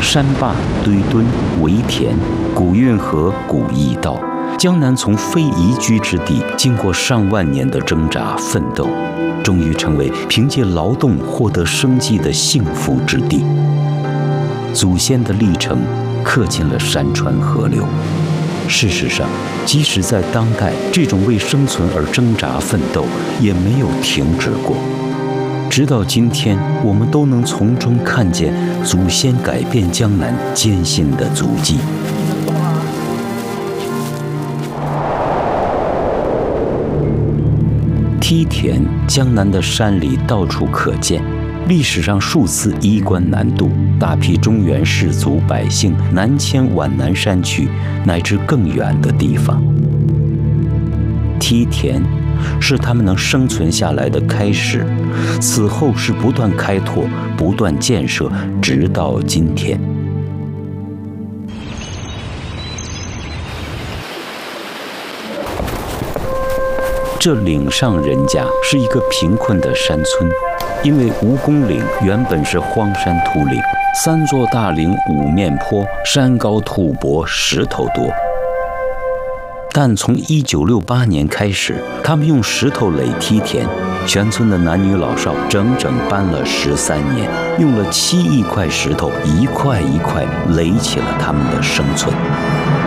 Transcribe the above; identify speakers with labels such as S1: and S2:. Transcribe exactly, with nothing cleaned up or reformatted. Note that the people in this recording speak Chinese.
S1: 山坝、堆墩、围田，古运河、古驿道。江南从非宜居之地，经过上万年的挣扎奋斗，终于成为凭借劳动获得生计的幸福之地。祖先的历程刻进了山川河流。事实上，即使在当代，这种为生存而挣扎奋斗也没有停止过。直到今天，我们都能从中看见祖先改变江南艰辛的足迹。梯田，江南的山里到处可见，历史上数次衣冠南渡，大批中原士族百姓南迁皖南山区乃至更远的地方。梯田是他们能生存下来的开始，此后是不断开拓、不断建设，直到今天。这岭上人家是一个贫困的山村，因为蜈蚣岭原本是荒山土岭，三座大岭五面坡，山高土薄，石头多。但从一九六八年开始，他们用石头垒梯田，全村的男女老少整整搬了十三年，用了七亿块石头，一块一块垒起了他们的生存。